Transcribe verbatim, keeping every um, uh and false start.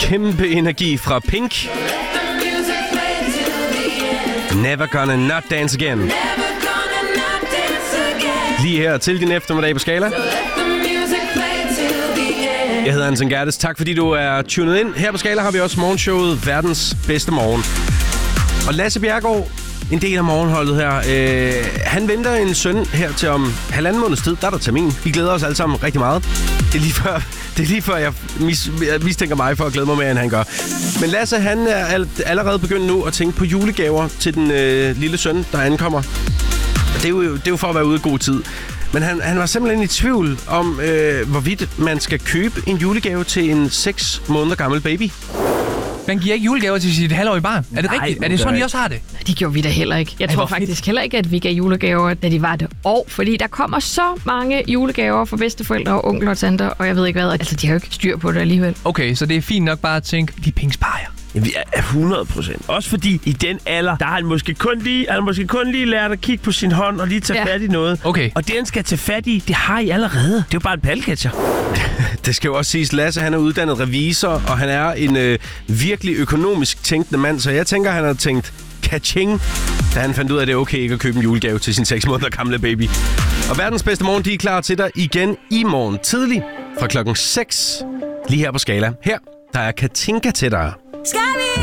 Kæmpe energi fra Pink. Never gonna not dance again. Lige her til din eftermiddag på Skala. Jeg hedder Anton Gerdes. Tak fordi du er tunet ind. Her på Skala har vi også morgenshowet Verdens Bedste Morgen. Og Lasse Bjerregaard, en del af morgenholdet her, øh, han venter en søn her til om halvanden måneds tid. Der er der termin. Vi glæder os alle sammen rigtig meget. Det er lige før, det er lige før jeg, mis, jeg mistænker mig for at glæde mig mere, end han gør. Men Lasse, han er all, allerede begyndt nu at tænke på julegaver til den øh, lille søn, der ankommer. Det er, jo, det er jo for at være ude i god tid. Men han, han var simpelthen i tvivl om, øh, hvorvidt man skal købe en julegave til en seks måneder gammel baby. Man giver ikke julegaver til sit halvårige barn. Er det Nej, rigtigt? Er det sådan, I også har det? Det gjorde vi da heller ikke. Jeg Ej, tror faktisk fedt. heller ikke, at vi gav julegaver, da de var et år. Fordi der kommer så mange julegaver fra bedsteforældre og onkler og tanter, og jeg ved ikke hvad. Altså, de har jo ikke styr på det alligevel. Okay, så det er fint nok bare at tænke, de penge sparer jeg. Vi er hundrede procent. Også fordi i den alder, der har han måske kun lige, han måske kun lige lært at kigge på sin hånd og lige tage ja. fat i noget. Okay. Og det, han skal tage fat i, det har I allerede. Det er jo bare en palketcher. Det skal jo også siges, Lasse, han er uddannet revisor, og han er en øh, virkelig økonomisk tænkende mand. Så jeg tænker, han har tænkt kaching, da han fandt ud af, at det er okay ikke at købe en julegave til sin seks måneder gamle baby. Og Verdens Bedste Morgen, de er klar til dig igen i morgen tidlig fra klokken seks. Lige her på Skala. Her, der er Katinka til dig. Skal vi